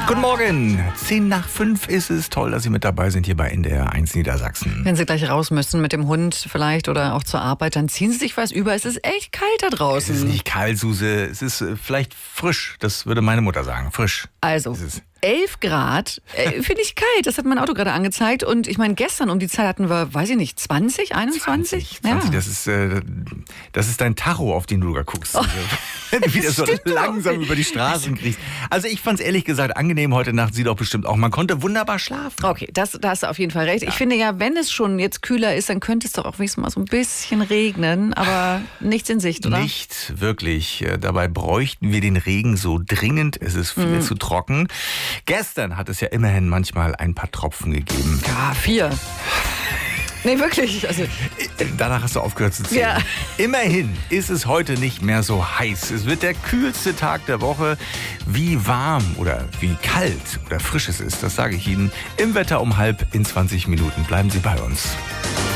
Guten Morgen. 4:10 ist es. Toll, dass Sie mit dabei sind hier bei NDR 1 Niedersachsen. Wenn Sie gleich raus müssen mit dem Hund vielleicht oder auch zur Arbeit, dann ziehen Sie sich was über. Es ist echt kalt da draußen. Es ist nicht kalt, Suse. Es ist vielleicht frisch. Das würde meine Mutter sagen. Frisch. Also, Ist es. 11 Grad, finde ich kalt. Das hat mein Auto gerade angezeigt. Und ich meine, gestern um die Zeit hatten wir, weiß ich nicht, 20, 21? 20, Ja. das ist dein Tacho, auf den du da guckst. Wenn du wieder so langsam über die Straßen kriegst. Also ich fand es ehrlich gesagt angenehm heute Nacht. Sie doch bestimmt auch. Man konnte wunderbar schlafen. Okay, da hast du auf jeden Fall recht. Ja. Ich finde ja, wenn es schon jetzt kühler ist, dann könnte es doch auch wenigstens mal so ein bisschen regnen. Aber nichts in Sicht, oder? Nicht wirklich. Dabei bräuchten wir den Regen so dringend. Es ist viel zu trocken. Gestern hat es ja immerhin manchmal ein paar Tropfen gegeben. Ja, 4. Nee, wirklich. Also, danach hast du aufgehört zu zählen. Ja. Immerhin ist es heute nicht mehr so heiß. Es wird der kühlste Tag der Woche. Wie warm oder wie kalt oder frisch es ist, das sage ich Ihnen im Wetter um 9:30 in 20 Minuten. Bleiben Sie bei uns.